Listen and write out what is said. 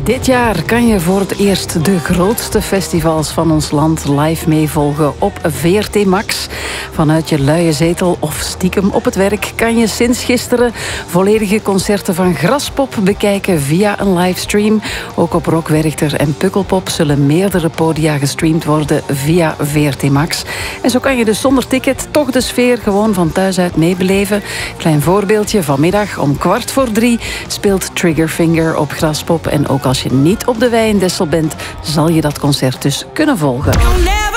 Dit jaar kan je voor het eerst de grootste festivals van ons land live meevolgen op VRT Max. Vanuit je luie zetel of stiekem op het werk kan je sinds gisteren volledige concerten van Graspop bekijken via een livestream. Ook op Rock Werchter en Pukkelpop zullen meerdere podia gestreamd worden via VRT Max. En zo kan je dus zonder ticket toch de sfeer gewoon van thuis uit meebeleven. Klein voorbeeldje, vanmiddag om 2:15 speelt Triggerfinger op Graspop. En ook als je niet op de Wei in Dessel bent, zal je dat concert dus kunnen volgen.